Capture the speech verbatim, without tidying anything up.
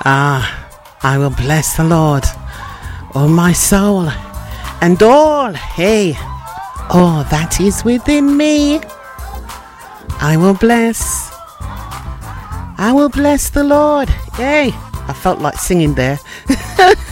Ah, I will bless the Lord, oh my soul, and all, hey, all that is within me. I will bless, I will bless the Lord. Hey, I felt like singing there.